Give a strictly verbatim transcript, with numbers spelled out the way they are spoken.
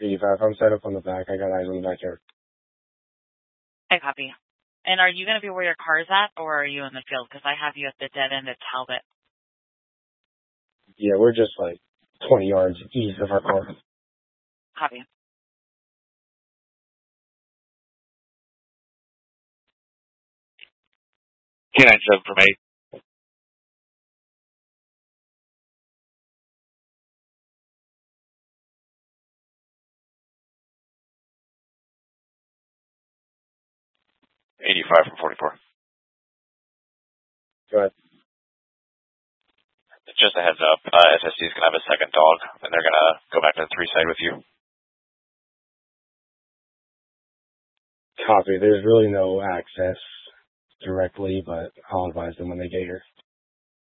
eighty-five. I'm set up on the back. I got eyes on the backyard. I copy. And are you going to be where your car's at, or are you in the field? Because I have you at the dead end of Talbot. Yeah, we're just like twenty yards east of our car. Copy. K nine seven from eight. eighty-five from forty-four. Go ahead. Just a heads up, uh, S S D is going to have a second dog, and they're going to go back to the three side with you. Copy. There's really no access directly, but I'll advise them when they get here.